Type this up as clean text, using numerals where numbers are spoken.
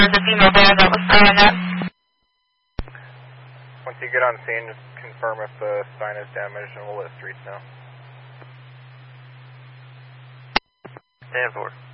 the female there that was throwing up. Once you get on scene, just confirm if the sign is damaged and we'll let streets know. Stand for.